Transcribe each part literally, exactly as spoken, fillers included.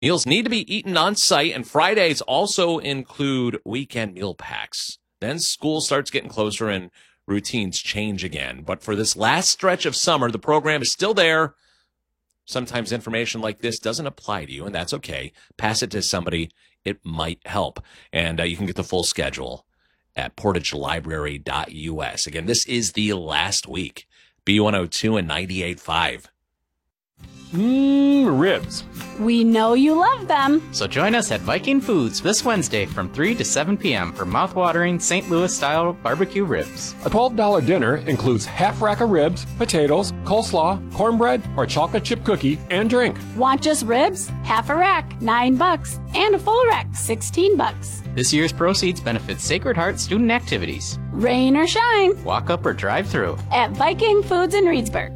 Meals need to be eaten on site, and Fridays also include weekend meal packs. Then school starts getting closer and routines change again. But for this last stretch of summer, the program is still there. Sometimes information like this doesn't apply to you, and that's okay. Pass it to somebody. It might help. And uh, you can get the full schedule at portage library dot u s. Again, this is the last week. B one oh two and ninety-eight point five. Mmm, ribs. We know you love them. So join us at Viking Foods this Wednesday from three to seven p.m. for mouth-watering Saint Louis-style barbecue ribs. A twelve dollar dinner includes half rack of ribs, potatoes, coleslaw, cornbread, or chocolate chip cookie, and drink. Want just ribs? Half a rack, nine bucks, and a full rack, sixteen bucks. This year's proceeds benefit Sacred Heart student activities. Rain or shine. Walk up or drive through. At Viking Foods in Reedsburg.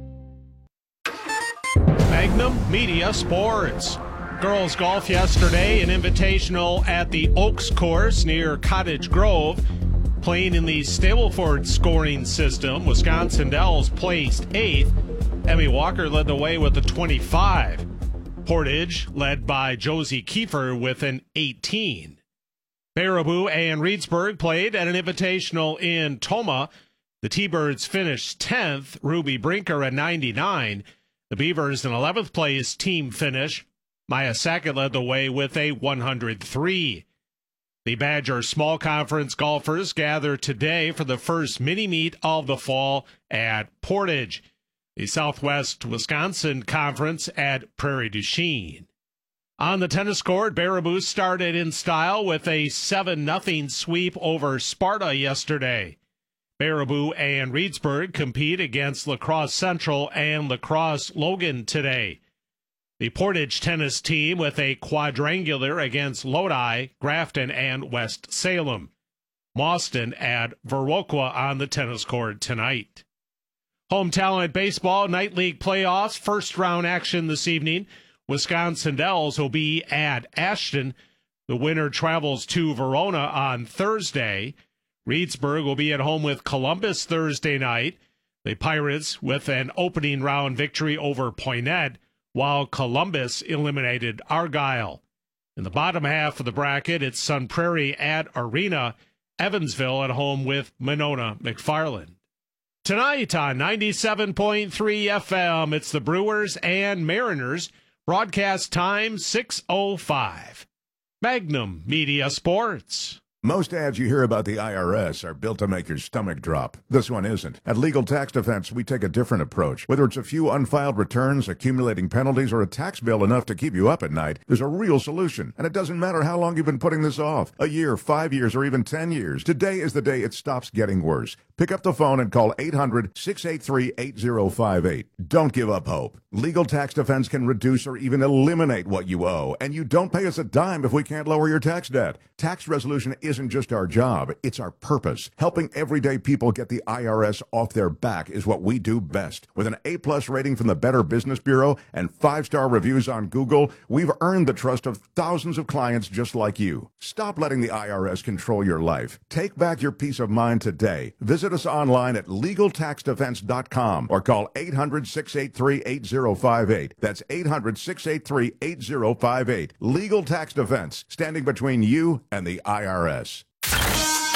Magnum Media Sports. Girls golf yesterday, an invitational at the Oaks course near Cottage Grove. Playing in the Stableford scoring system, Wisconsin Dells placed eighth. Emmy Walker led the way with a twenty-five. Portage led by Josie Kiefer with an eighteen. Baraboo and Reedsburg played at an invitational in Tomah. The T-Birds finished tenth, Ruby Brinker at ninety-nine. The Beavers, an eleventh place team finish. Maya Sackett led the way with a one hundred three. The Badger Small Conference golfers gather today for the first mini-meet of the fall at Portage. The Southwest Wisconsin Conference at Prairie du Chien. On the tennis court, Baraboo started in style with a seven nothing sweep over Sparta yesterday. Baraboo and Reedsburg compete against La Crosse Central and La Crosse Logan today. The Portage tennis team with a quadrangular against Lodi, Grafton, and West Salem. Mauston at Viroqua on the tennis court tonight. Home Talent Baseball Night League Playoffs, first round action this evening. Wisconsin Dells will be at Ashton. The winner travels to Verona on Thursday. Reedsburg will be at home with Columbus Thursday night. The Pirates with an opening round victory over Poinet, while Columbus eliminated Argyle. In the bottom half of the bracket, it's Sun Prairie at Arena, Evansville at home with Monona McFarland. Tonight on ninety-seven point three F M, it's the Brewers and Mariners. Broadcast time six oh five. Magnum Media Sports. Most ads you hear about the I R S are built to make your stomach drop. This one isn't. At Legal Tax Defense, we take a different approach. Whether it's a few unfiled returns, accumulating penalties, or a tax bill enough to keep you up at night, there's a real solution. And it doesn't matter how long you've been putting this off. A year, five years, or even ten years. Today is the day it stops getting worse. Pick up the phone and call eight hundred, six eight three, eight oh five eight. Don't give up hope. Legal Tax Defense can reduce or even eliminate what you owe, and you don't pay us a dime if we can't lower your tax debt. Tax resolution isn't just our job, it's our purpose. Helping everyday people get the I R S off their back is what we do best. With an A-plus rating from the Better Business Bureau and five-star reviews on Google, we've earned the trust of thousands of clients just like you. Stop letting the I R S control your life. Take back your peace of mind today. Visit us online at legal tax defense dot com or call eight hundred, six eight three, eight oh five eight. That's eight hundred, six eight three, eight oh five eight. Legal Tax Defense, standing between you and the I R S.